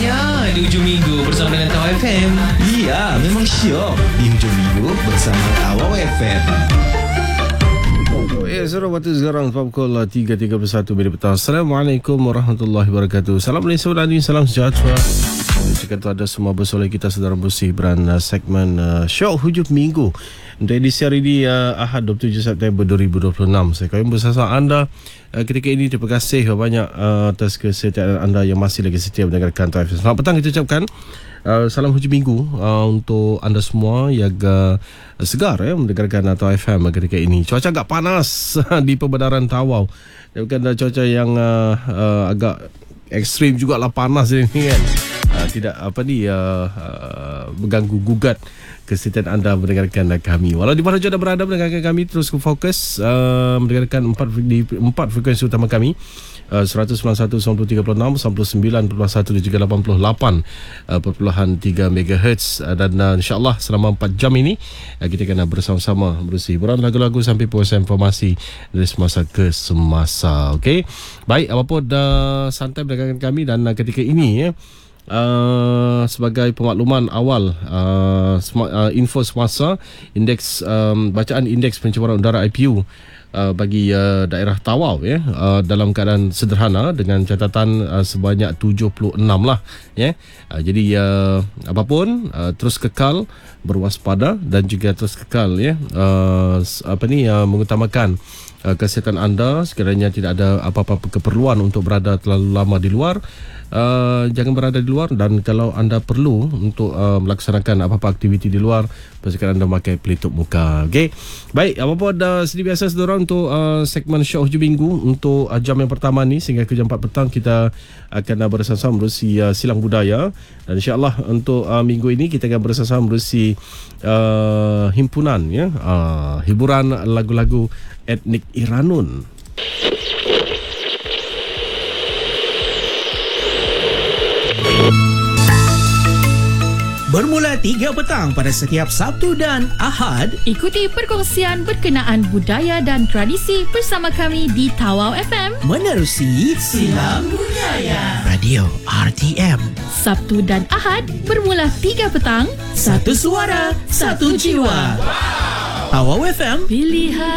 Syoknya di hujung minggu bersama dengan Tawau FM. Ya, memang syok di hujung minggu bersama Tawau FM. Suruh waktu sekarang pukul 3.31 minit petang. Assalamualaikum warahmatullahi wabarakatuh. Salam Malaysia dan salam sejahtera. Jika tu ada semua bersoleh kita sedang bersih beran segmen Syok Hujung Minggu untuk edisi hari ini Ahad 27 September 2026. Saya kawin bersama anda ketika ini. Terima kasih banyak atas kesetiaan anda yang masih lagi setia mendengarkan Tawau FM. Selamat petang kita ucapkan. Salam hujung minggu untuk anda semua yang segar mendengarkan Tawau FM ketika ini. Cuaca agak panas di Perbendaharaan Tawau. Bukan cuaca yang agak ekstrim jugalah panas ini kan. Tidak mengganggu gugat kesetiaan anda mendengarkan kami. Walau di mana saja anda berada mendengarkan kami, terus fokus mendengarkan empat frekuensi utama kami. 191.36, 99.1 dan juga 88.3 MHz. Dan insyaAllah selama 4 jam ini kita akan bersama-sama berusaha hiburan, lagu-lagu sampai proses informasi dari semasa ke semasa. Okey, baik, apapun santai mendengarkan kami. Dan ketika ini sebagai pemakluman awal, info semasa indeks bacaan indeks pencemaran udara IPU bagi daerah Tawau dalam keadaan sederhana dengan catatan sebanyak 76 lah jadi apapun terus kekal berwaspada dan juga terus kekal mengutamakan kesihatan anda. Sekiranya tidak ada apa-apa keperluan untuk berada terlalu lama di luar, jangan berada di luar. Dan kalau anda perlu untuk melaksanakan apa-apa aktiviti di luar, pastikan anda memakai pelitup muka. Okey, baik, apa-apa seperti biasa saudara untuk segmen Syok Hujung Minggu untuk jam yang pertama ni sehingga ke jam 4 petang kita akan bersama-sama menerusi silang budaya. Dan insyaAllah untuk minggu ini kita akan bersama-sama menerusi himpunan hiburan lagu-lagu etnik Iranun. Bermula 3 petang pada setiap Sabtu dan Ahad, ikuti perkongsian berkenaan budaya dan tradisi bersama kami di Tawau FM menerusi Silang Budaya Radio RTM. Sabtu dan Ahad bermula 3 petang, Satu suara, satu jiwa. Tawau FM, pilihan